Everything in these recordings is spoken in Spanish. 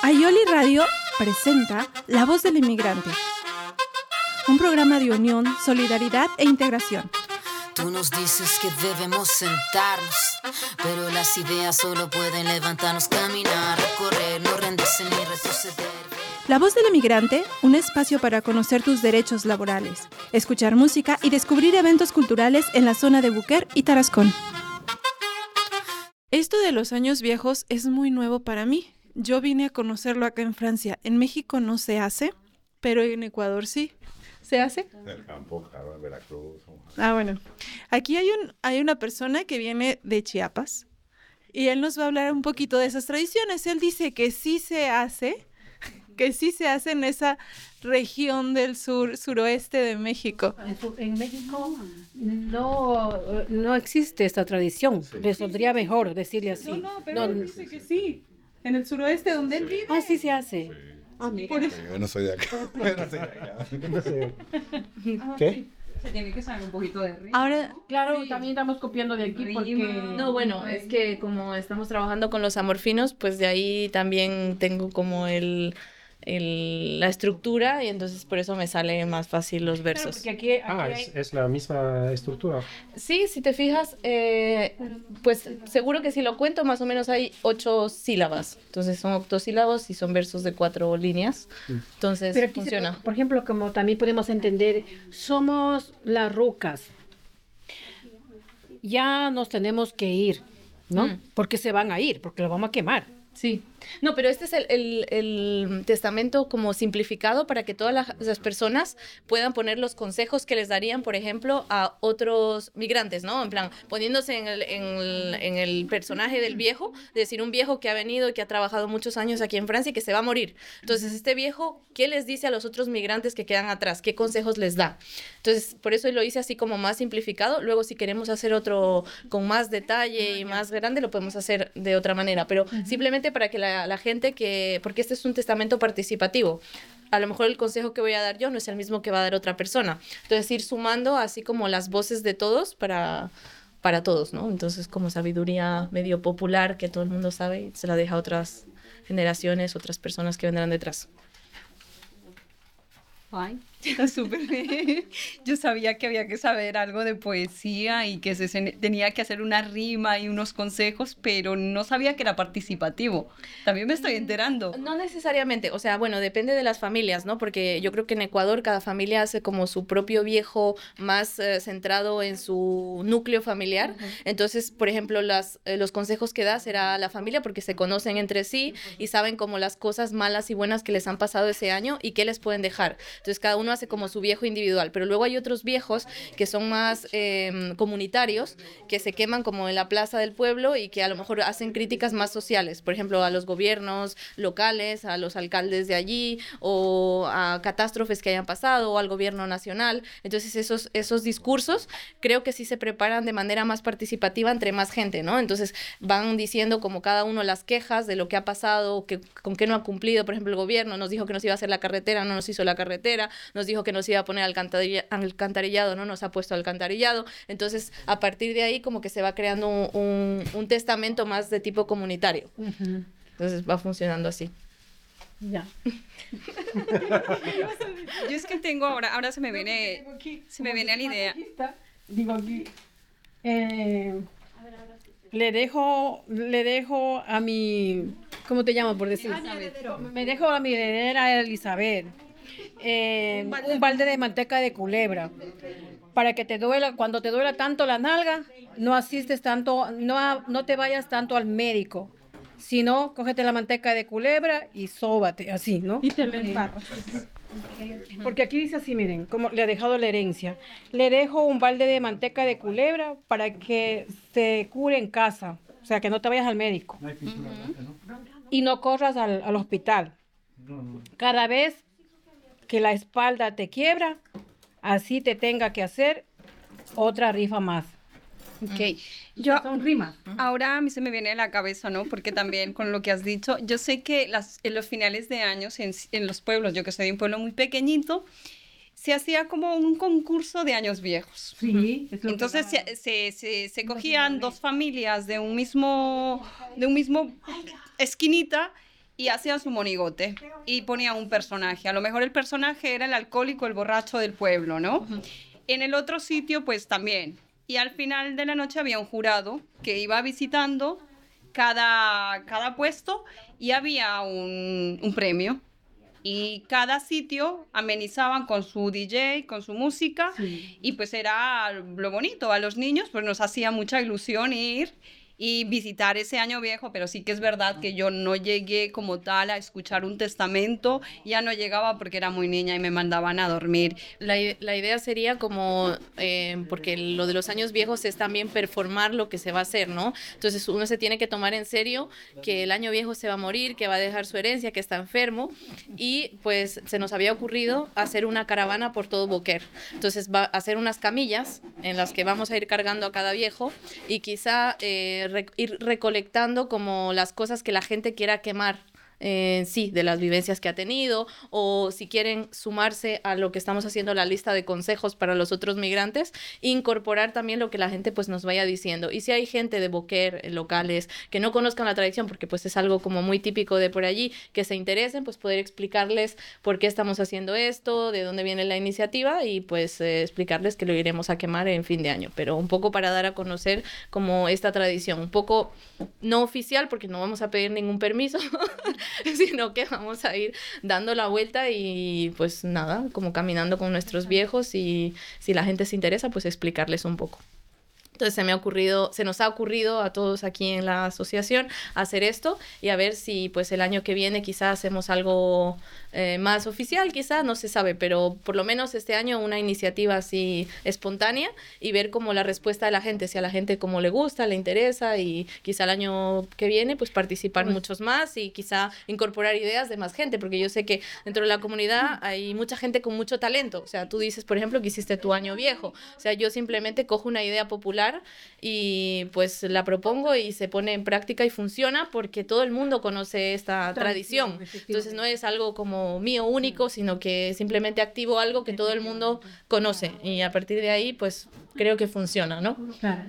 Ayoli Radio presenta La Voz del Inmigrante, un programa de unión, solidaridad e integración. Tú nos dices que debemos sentarnos, pero las ideas solo pueden levantarnos, caminar, recorrer, no rendirse ni retroceder. La Voz del Inmigrante, un espacio para conocer tus derechos laborales, escuchar música y descubrir eventos culturales en la zona de Buquer y Tarascón. Esto de los años viejos es muy nuevo para mí. Yo vine a conocerlo acá en Francia. En México no se hace, pero en Ecuador sí. ¿Se hace? En el campo, claro, en Veracruz. Ah, bueno. Aquí hay una persona que viene de Chiapas y él nos va a hablar un poquito de esas tradiciones. Él dice que sí se hace en esa región del suroeste de México. En México no existe esta tradición. Sí. Les saldría mejor decirle así. Pero él dice que sí. En el suroeste donde él vive. Ah, sí se hace. Sí. Ah, mira. Por eso. Yo no soy de acá. Yo no soy de acá. ¿Qué? Se tiene que saber un poquito de ritmo. Ahora, Claro, también estamos copiando de aquí porque... No, bueno, es que como estamos trabajando con los amorfinos, pues de ahí también tengo como la estructura y entonces por eso me salen más fácil los Claro, versos. porque aquí hay... Es la misma estructura. Sí, si te fijas, pues seguro que si lo cuento más o menos hay 8 sílabas. Entonces son octosílabos y son versos de 4 líneas. Entonces Pero aquí funciona. por ejemplo, como también podemos entender, somos las rucas. Ya nos tenemos que ir, ¿no? Porque se van a ir, porque lo vamos a quemar. Sí. No, pero este es el testamento como simplificado para que todas las personas puedan poner los consejos que les darían, por ejemplo, a otros migrantes, ¿no? En plan, poniéndose en el personaje del viejo, es decir, un viejo que ha venido y que ha trabajado muchos años aquí en Francia y que se va a morir. Entonces, este viejo, ¿qué les dice a los otros migrantes que quedan atrás? ¿Qué consejos les da? Entonces, por eso lo hice así como más simplificado. Luego, si queremos hacer otro con más detalle y más grande, lo podemos hacer de otra manera. Pero simplemente para que la gente porque este es un testamento participativo. A lo mejor el consejo que voy a dar yo no es el mismo que va a dar otra persona. Entonces, ir sumando así como las voces de todos para todos, ¿no? Entonces, como sabiduría medio popular que todo el mundo sabe y se la deja a otras generaciones, otras personas que vendrán detrás. Ay, está súper bien. Yo sabía que había que saber algo de poesía y que tenía que hacer una rima y unos consejos, pero no sabía que era participativo. También me estoy enterando. No necesariamente, o sea, bueno, depende de las familias, ¿no? Porque yo creo que en Ecuador cada familia hace como su propio viejo más centrado en su núcleo familiar. Entonces, por ejemplo, los consejos que da será a la familia porque se conocen entre sí y saben como las cosas malas y buenas que les han pasado ese año y qué les pueden dejar. Entonces, cada uno hace como su viejo individual, pero luego hay otros viejos que son más comunitarios, que se queman como en la plaza del pueblo y que a lo mejor hacen críticas más sociales, por ejemplo, a los gobiernos locales, a los alcaldes de allí, o a catástrofes que hayan pasado, o al gobierno nacional. Entonces, esos discursos creo que sí se preparan de manera más participativa entre más gente, ¿no? Entonces, van diciendo como cada uno las quejas de lo que ha pasado, con qué no ha cumplido. Por ejemplo, el gobierno nos dijo que nos iba a hacer la carretera, no nos hizo la carretera, nos dijo que nos iba a poner alcantarillado, no nos ha puesto alcantarillado. Entonces, a partir de ahí como que se va creando un testamento más de tipo comunitario. Entonces, va funcionando así. Ya. Yo es que tengo ahora se me viene a la idea. Digo aquí, le dejo a mi, ¿cómo te llamas por decir? Me dejo a mi heredera Elizabeth un balde de manteca de culebra para que te duela, cuando te duela tanto la nalga, no asistes tanto, no te vayas tanto al médico, sino cógete la manteca de culebra y sóbate, así, ¿no? y te lo embarras. Porque aquí dice así, miren, como le ha dejado la herencia. Le dejo un balde de manteca de culebra para que se cure en casa, o sea, que no te vayas al médico. Y no corras al hospital. Cada vez que la espalda te quiebra, así te tenga que hacer otra rifa más. Ok, Son rimas. ahora a mí se me viene a la cabeza, ¿no? Porque también con lo que has dicho, yo sé que en los finales de años, en los pueblos, yo que soy de un pueblo muy pequeñito, se hacía como un concurso de años viejos. Sí. Es lo Entonces se cogían dos familias de un mismo esquinita y hacía su monigote y ponía un personaje. A lo mejor el personaje era el alcohólico, el borracho del pueblo, ¿no? En el otro sitio, pues también. Y al final de la noche había un jurado que iba visitando cada puesto y había un premio. Y cada sitio amenizaban con su DJ, con su música, y pues era lo bonito. A los niños pues nos hacía mucha ilusión ir y visitar ese año viejo, pero sí que es verdad que yo no llegué como tal a escuchar un testamento, ya no llegaba porque era muy niña y me mandaban a dormir. La idea sería como, porque lo de los años viejos es también performar lo que se va a hacer, ¿no? Entonces uno se tiene que tomar en serio que el año viejo se va a morir, que va a dejar su herencia, que está enfermo, y pues se nos había ocurrido hacer una caravana por todo Boquer. Entonces va a hacer unas camillas en las que vamos a ir cargando a cada viejo y quizá ir recolectando como las cosas que la gente quiera quemar sí, de las vivencias que ha tenido, o si quieren sumarse a lo que estamos haciendo, la lista de consejos para los otros migrantes, incorporar también lo que la gente pues nos vaya diciendo. Y si hay gente de Boquer, locales, que no conozcan la tradición, porque pues es algo como muy típico de por allí, que se interesen, pues poder explicarles por qué estamos haciendo esto, de dónde viene la iniciativa, y pues explicarles que lo iremos a quemar en fin de año, pero un poco para dar a conocer como esta tradición, un poco no oficial, porque no vamos a pedir ningún permiso, sino que vamos a ir dando la vuelta y pues nada, como caminando con nuestros viejos, y si la gente se interesa, pues explicarles un poco. Entonces se nos ha ocurrido a todos aquí en la asociación hacer esto, y a ver si pues el año que viene quizás hacemos algo más oficial, quizás, no se sabe, pero por lo menos este año una iniciativa así espontánea, y ver como la respuesta de la gente, si a la gente como le gusta, le interesa, y quizá el año que viene pues participar muchos más y quizá incorporar ideas de más gente, porque yo sé que dentro de la comunidad hay mucha gente con mucho talento. O sea, tú dices, por ejemplo, que hiciste tu año viejo. O sea, yo simplemente cojo una idea popular y pues la propongo y se pone en práctica y funciona, porque todo el mundo conoce esta tradición. Entonces no es algo como mío único, sino que simplemente activo algo que todo el mundo conoce, y a partir de ahí pues creo que funciona, ¿no? Claro.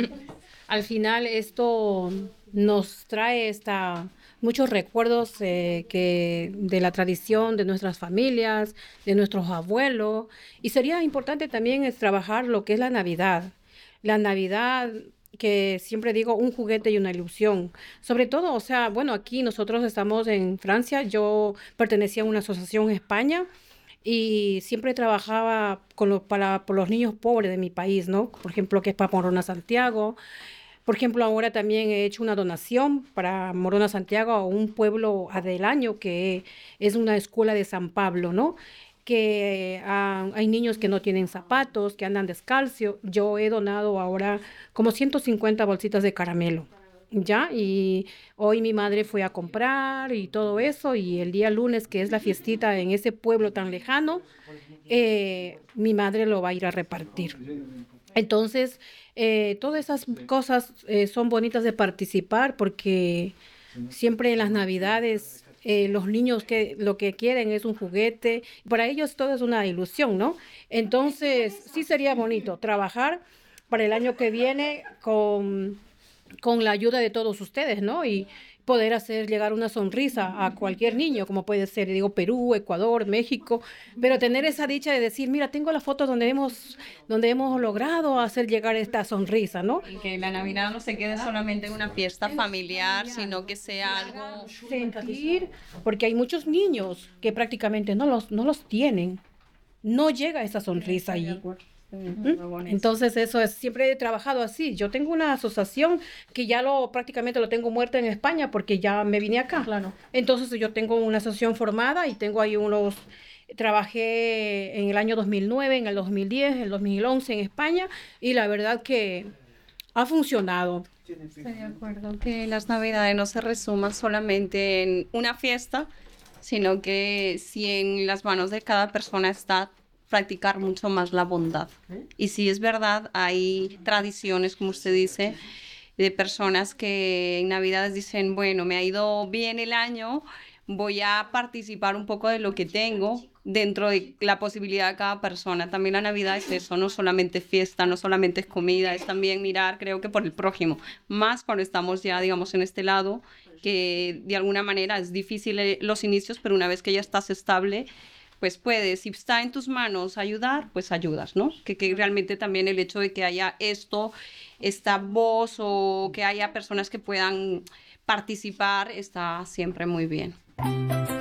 Al final esto nos trae muchos recuerdos de la tradición de nuestras familias, de nuestros abuelos, y sería importante también es trabajar lo que es la Navidad. La Navidad, que siempre digo, un juguete y una ilusión. Sobre todo, o sea, bueno, aquí nosotros estamos en Francia, yo pertenecía a una asociación en España y siempre trabajaba por los niños pobres de mi país, ¿no? Por ejemplo, que es para Morona Santiago. Por ejemplo, ahora también he hecho una donación para Morona Santiago, a un pueblo del año que es una escuela de San Pablo, ¿no? Que hay niños que no tienen zapatos, que andan descalzos. Yo he donado ahora como 150 bolsitas de caramelo, ¿ya? Y hoy mi madre fue a comprar y todo eso, y el día lunes, que es la fiestita en ese pueblo tan lejano, mi madre lo va a ir a repartir. Entonces, todas esas cosas son bonitas de participar, porque siempre en las Navidades los niños lo que quieren es un juguete. Para ellos todo es una ilusión, ¿no? Entonces, sí sería bonito trabajar para el año que viene con la ayuda de todos ustedes, ¿no? Y poder hacer llegar una sonrisa a cualquier niño, como puede ser, digo, Perú, Ecuador, México, pero tener esa dicha de decir, mira, tengo la foto donde hemos logrado hacer llegar esta sonrisa, ¿no? Y que la Navidad no se quede solamente en una fiesta familiar, sino que sea algo... Sentir, porque hay muchos niños que prácticamente no los tienen, no llega esa sonrisa ahí. Entonces eso es, siempre he trabajado así. Yo tengo una asociación que ya prácticamente lo tengo muerta en España, porque ya me vine acá. Claro. Entonces yo tengo una asociación formada y tengo ahí trabajé en el año 2009, en el 2010, en el 2011 en España, y la verdad que ha funcionado. Estoy de acuerdo que las Navidades no se resuman solamente en una fiesta, sino que si en las manos de cada persona está practicar mucho más la bondad. Y sí es verdad, hay tradiciones, como usted dice, de personas que en Navidades dicen, bueno, me ha ido bien el año, voy a participar un poco de lo que tengo dentro de la posibilidad de cada persona. También la Navidad es eso, no solamente fiesta, no solamente es comida, es también mirar, creo que por el prójimo, más cuando estamos ya, digamos, en este lado, que de alguna manera es difícil los inicios, pero una vez que ya estás estable, pues puedes, si está en tus manos ayudar, pues ayudas, ¿no? Que realmente también el hecho de que haya esta voz o que haya personas que puedan participar está siempre muy bien.